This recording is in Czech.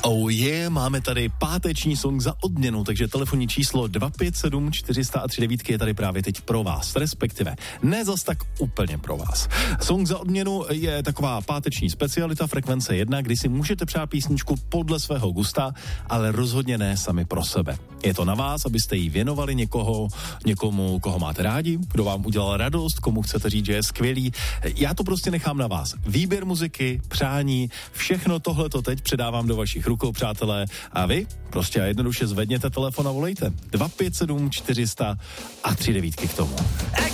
Oh yeah, máme tady páteční song za odměnu, takže telefonní číslo 257 439 je tady právě teď pro vás, respektive ne zas tak úplně pro vás. Song za odměnu je taková páteční specialita frekvence 1, kdy si můžete přát písničku podle svého gusta, ale rozhodně ne sami pro sebe. Je to na vás, abyste jí věnovali někomu, koho máte rádi, kdo vám udělal radost, komu chcete říct, že je skvělý. Já to prostě nechám na vás. Výběr muziky, přání, všechno tohleto teď předávám do vašich rukou, přátelé. A vy prostě jednoduše zvedněte telefon a volejte. 257 400 a 39 k tomu.